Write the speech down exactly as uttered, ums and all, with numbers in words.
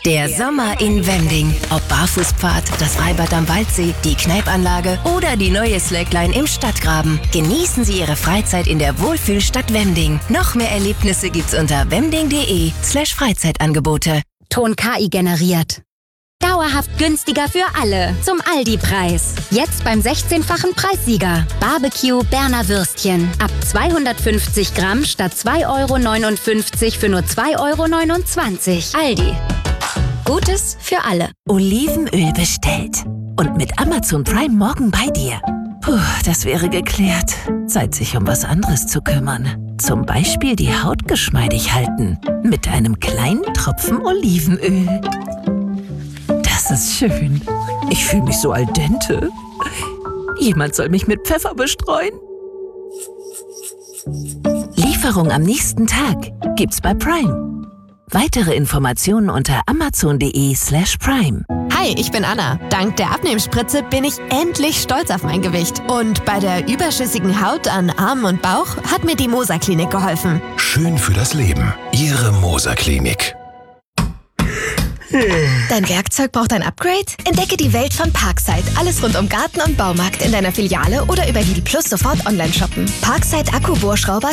Der Sommer in Wending. Ob Barfußpfad, das Freibad am Waldsee, die Kneipanlage oder die neue Slackline im Stadtgraben. Genießen Sie Ihre Freizeit in der Wohlfühlstadt Wending. Noch mehr Erlebnisse gibt's unter wending.de slash Freizeitangebote. Ton K I generiert. Dauerhaft günstiger für alle. Zum Aldi-Preis. Jetzt beim sechzehnfachen Preissieger. Barbecue Berner Würstchen. Ab zweihundertfünfzig Gramm statt zwei Euro neunundfünfzig für nur zwei Euro neunundzwanzig. Aldi. Gutes für alle. Olivenöl bestellt. Und mit Amazon Prime morgen bei dir. Puh, das wäre geklärt. Zeit, sich um was anderes zu kümmern. Zum Beispiel die Haut geschmeidig halten. Mit einem kleinen Tropfen Olivenöl. Das ist schön. Ich fühle mich so al dente. Jemand soll mich mit Pfeffer bestreuen. Lieferung am nächsten Tag gibt's bei Prime. Weitere Informationen unter amazon.de slash prime. Hi, ich bin Anna. Dank der Abnehmspritze bin ich endlich stolz auf mein Gewicht. Und bei der überschüssigen Haut an Armen und Bauch hat mir die Moser Klinik geholfen. Schön für das Leben. Ihre Moser Klinik. Dein Werkzeug braucht ein Upgrade? Entdecke die Welt von Parkside. Alles rund um Garten und Baumarkt in deiner Filiale oder über Lidl Plus sofort online shoppen. Parkside Akkubohrschrauber